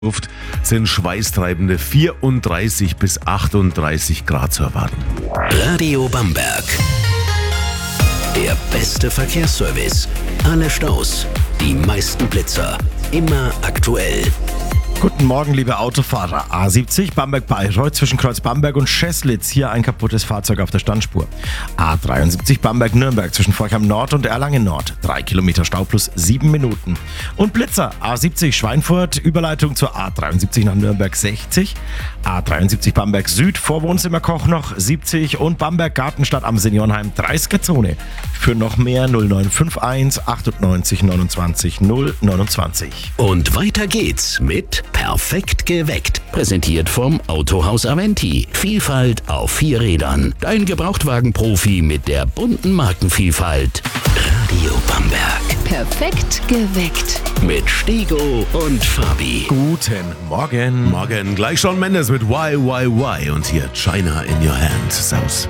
Luft sind schweißtreibende 34 bis 38 Grad zu erwarten. Radio Bamberg. Der beste Verkehrsservice. Alle Staus, die meisten Blitzer. Immer aktuell. Guten Morgen, liebe Autofahrer. A70 Bamberg-Bayreuth zwischen Kreuz Bamberg und Scheßlitz. Hier ein kaputtes Fahrzeug auf der Standspur. A73 Bamberg-Nürnberg zwischen Forchheim Nord und Erlangen Nord. 3 Kilometer Stau plus 7 Minuten. Und Blitzer A70 Schweinfurt, Überleitung zur A73 nach Nürnberg 60. A73 Bamberg Süd vor Wohnzimmer Koch noch 70. Und Bamberg Gartenstadt am Seniorenheim 30er-Zone. Für noch mehr 0951 98 29 029. Und weiter geht's mit Perfekt geweckt. Präsentiert vom Autohaus Aventi. Vielfalt auf 4 Rädern. Dein Gebrauchtwagen-Profi mit der bunten Markenvielfalt. Radio Bamberg. Perfekt geweckt. Mit Stego und Fabi. Guten Morgen. Morgen gleich Shawn Mendes mit Why und hier China in Your Hand. Servus.